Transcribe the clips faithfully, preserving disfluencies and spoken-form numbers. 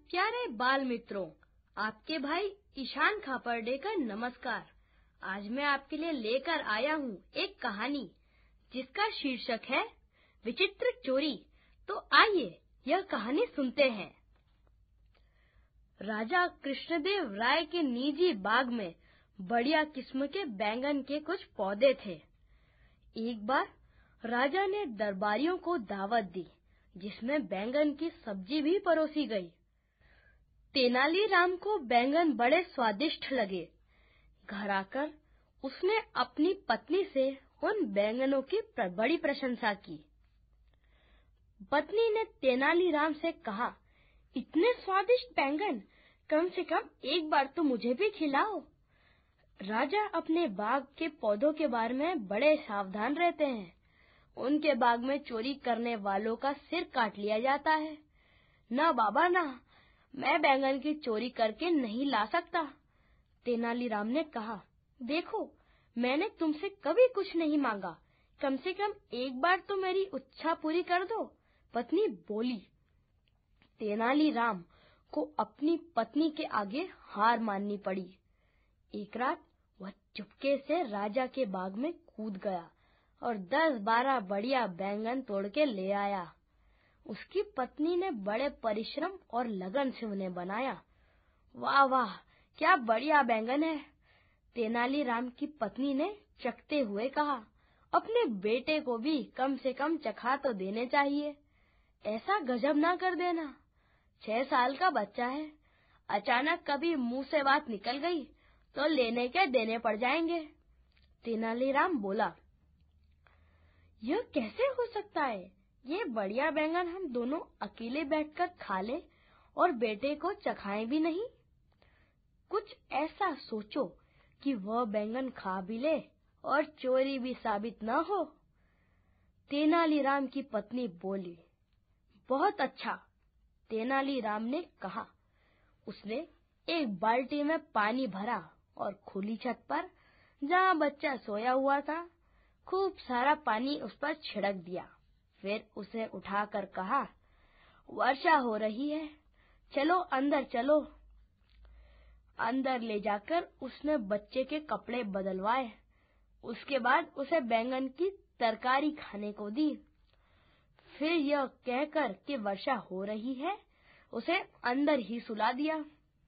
प्यारे बाल मित्रों, आपके भाई ईशान खापर्डे का नमस्कार। आज मैं आपके लिए लेकर आया हूँ एक कहानी जिसका शीर्षक है विचित्र चोरी। तो आइए यह कहानी सुनते हैं। राजा कृष्णदेव राय के निजी बाग में बढ़िया किस्म के बैंगन के कुछ पौधे थे। एक बार राजा ने दरबारियों को दावत दी जिसमें बैंगन की सब्जी भी परोसी गई। तेनालीराम को बैंगन बड़े स्वादिष्ट लगे। घर आकर उसने अपनी पत्नी से उन बैंगनों की बड़ी प्रशंसा की। पत्नी ने तेनालीराम से कहा, इतने स्वादिष्ट बैंगन, कम से कम एक बार तो मुझे भी खिलाओ। राजा अपने बाग के पौधों के बारे में बड़े सावधान रहते हैं। उनके बाग में चोरी करने वालों का सिर काट लिया जाता है। ना बाबा ना, मैं बैंगन की चोरी करके नहीं ला सकता। तेनालीराम ने कहा, देखो, मैंने तुमसे कभी कुछ नहीं मांगा, कम से कम एक बार तो मेरी इच्छा पूरी कर दो। पत्नी बोली। तेनालीराम को अपनी पत्नी के आगे हार माननी पड़ी। एक रात वह चुपके से राजा के बाग में कूद गया और दस बारह बढ़िया बैंगन तोड़ के ले आया। उसकी पत्नी ने बड़े परिश्रम और लगन से उन्हें बनाया। वाह वाह, क्या बढ़िया बैंगन है, तेनालीराम की पत्नी ने चखते हुए कहा। अपने बेटे को भी कम से कम चखा तो देने चाहिए। ऐसा गजब ना कर देना, छह साल का बच्चा है। अचानक कभी मुंह से बात निकल गई तो लेने के देने पड़ जाएंगे। तेनालीराम बोला, यह कैसे हो सकता है? ये बढ़िया बैंगन हम दोनों अकेले बैठकर खा ले और बेटे को चखाएं भी नहीं। कुछ ऐसा सोचो कि वह बैंगन खा भी ले और चोरी भी साबित न हो। तेनालीराम की पत्नी बोली। बहुत अच्छा, तेनालीराम ने कहा। उसने एक बाल्टी में पानी भरा और खुली छत पर, जहाँ बच्चा सोया हुआ था, खूब सारा पानी उस पर छिड़क दिया। फिर उसे उठाकर कहा, वर्षा हो रही है, चलो अंदर चलो। अंदर ले जाकर उसने बच्चे के कपड़े बदलवाए। उसके बाद उसे बैंगन की तरकारी खाने को दी। फिर यह कहकर कि वर्षा हो रही है, उसे अंदर ही सुला दिया।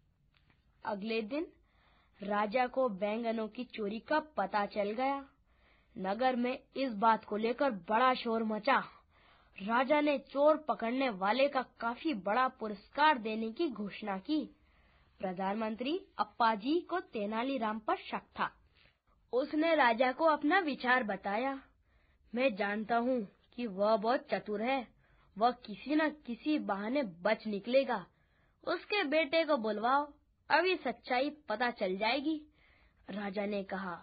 अगले दिन राजा को बैंगनों की चोरी का पता चल गया। नगर में इस बात को लेकर बड़ा शोर मचा। राजा ने चोर पकड़ने वाले का काफी बड़ा पुरस्कार देने की घोषणा की। प्रधानमंत्री अप्पाजी को तेनालीराम पर शक था। उसने राजा को अपना विचार बताया। मैं जानता हूँ कि वह बहुत चतुर है, वह किसी न किसी बहाने बच निकलेगा। उसके बेटे को बुलवाओ, अभी सच्चाई पता चल जाएगी, राजा ने कहा।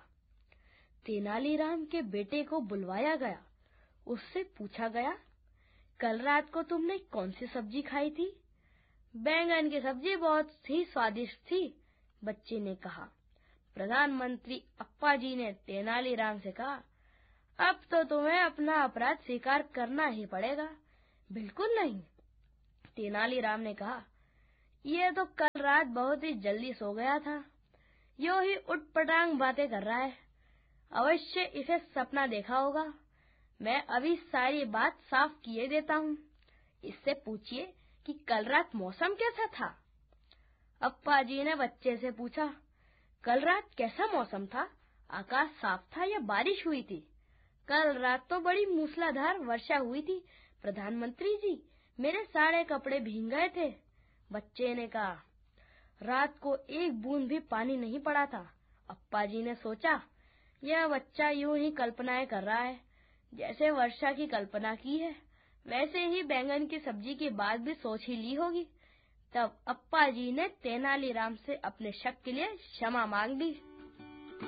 तेनालीराम के बेटे को बुलवाया गया। उससे पूछा गया, कल रात को तुमने कौन सी सब्जी खाई थी? बैंगन की सब्जी बहुत ही स्वादिष्ट थी, बच्चे ने कहा। प्रधानमंत्री अप्पाजी ने तेनालीराम से कहा, अब तो तुम्हें अपना अपराध स्वीकार करना ही पड़ेगा। बिल्कुल नहीं, तेनालीराम ने कहा, यह तो कल रात बहुत ही जल्दी सो गया था, यूं ही उटपटांग बातें कर रहा है। अवश्य इसे सपना देखा होगा। मैं अभी सारी बात साफ किए देता हूँ। इससे पूछिए कि कल रात मौसम कैसा था? अप्पाजी ने बच्चे से पूछा, कल रात कैसा मौसम था? आकाश साफ था या बारिश हुई थी? कल रात तो बड़ी मूसलाधार वर्षा हुई थी, प्रधानमंत्री जी, मेरे सारे कपड़े भीग गए थे, बच्चे ने कहा। रात को एक बूंद भी पानी नहीं पड़ा था। अप्पाजी ने सोचा, यह बच्चा यूं ही कल्पनाएं कर रहा है। जैसे वर्षा की कल्पना की है, वैसे ही बैंगन की सब्जी की बात भी सोच ही ली होगी। तब अप्पाजी ने तेनालीराम से अपने शक के लिए क्षमा मांग ली।